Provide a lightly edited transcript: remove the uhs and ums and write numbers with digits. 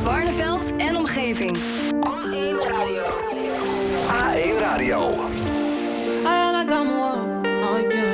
Barneveld en omgeving. A1 Radio. A1 Radio. I like I'm